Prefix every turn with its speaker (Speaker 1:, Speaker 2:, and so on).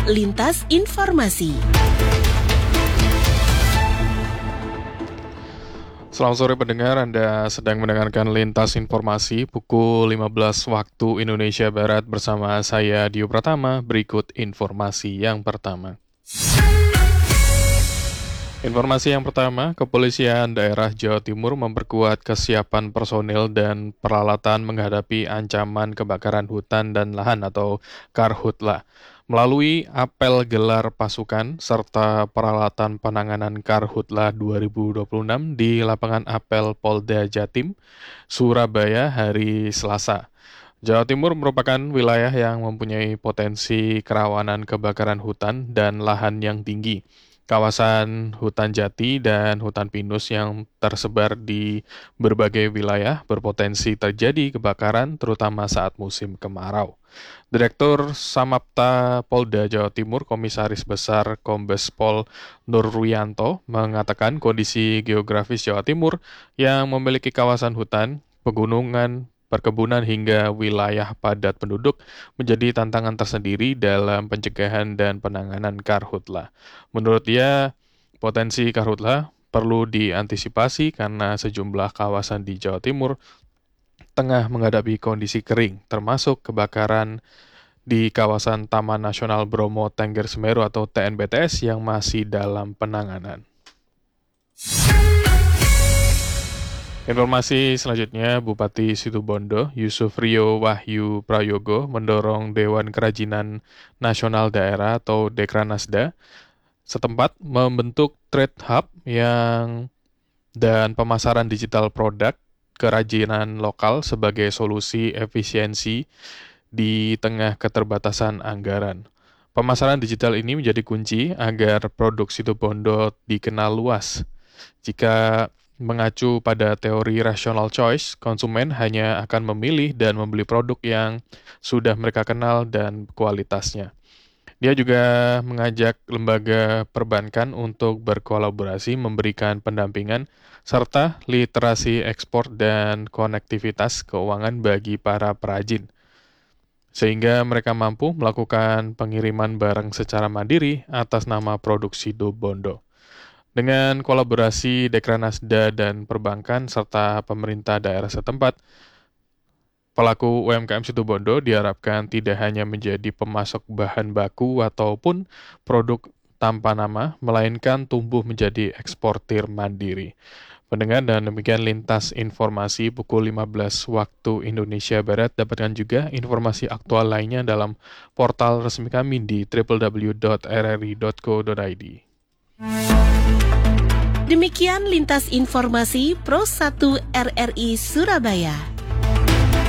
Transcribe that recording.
Speaker 1: Lintas Informasi.
Speaker 2: Selamat sore pendengar, Anda sedang mendengarkan Lintas Informasi pukul 15 waktu Indonesia Barat bersama saya Dio Pratama. Berikut informasi yang pertama. Informasi yang pertama, Kepolisian Daerah Jawa Timur memperkuat kesiapan personil dan peralatan menghadapi ancaman kebakaran hutan dan lahan atau Karhutla. Melalui apel gelar pasukan serta peralatan penanganan Karhutla 2026 di lapangan apel Polda Jatim, Surabaya hari Selasa. Jawa Timur merupakan wilayah yang mempunyai potensi kerawanan kebakaran hutan dan lahan yang tinggi. Kawasan hutan jati dan hutan pinus yang tersebar di berbagai wilayah berpotensi terjadi kebakaran terutama saat musim kemarau. Direktur Samapta Polda Jawa Timur Komisaris Besar Kombes Pol Nurwianto mengatakan kondisi geografis Jawa Timur yang memiliki kawasan hutan, pegunungan, perkebunan hingga wilayah padat penduduk menjadi tantangan tersendiri dalam pencegahan dan penanganan Karhutla. Menurut dia, potensi Karhutla perlu diantisipasi karena sejumlah kawasan di Jawa Timur tengah menghadapi kondisi kering, termasuk kebakaran di kawasan Taman Nasional Bromo Tengger Semeru atau TNBTS yang masih dalam penanganan. Informasi selanjutnya, Bupati Situbondo, Yusuf Rio Wahyu Prayogo, mendorong Dewan Kerajinan Nasional Daerah atau Dekranasda setempat membentuk Trade Hub dan pemasaran digital produk kerajinan lokal sebagai solusi efisiensi di tengah keterbatasan anggaran. Pemasaran digital ini menjadi kunci agar produk Situbondo dikenal luas. Jika mengacu pada teori rational choice, konsumen hanya akan memilih dan membeli produk yang sudah mereka kenal dan kualitasnya. Dia juga mengajak lembaga perbankan untuk berkolaborasi memberikan pendampingan serta literasi ekspor dan konektivitas keuangan bagi para perajin, sehingga mereka mampu melakukan pengiriman barang secara mandiri atas nama produk Situbondo. Dengan kolaborasi Dekranasda dan perbankan serta pemerintah daerah setempat, pelaku UMKM Situbondo diharapkan tidak hanya menjadi pemasok bahan baku ataupun produk tanpa nama, melainkan tumbuh menjadi eksportir mandiri. Pendengar, dan demikian Lintas Informasi pukul 15 waktu Indonesia Barat. Dapatkan juga informasi aktual lainnya dalam portal resmi kami di www.rri.co.id.
Speaker 1: Demikian Lintas Informasi Pro 1 RRI Surabaya.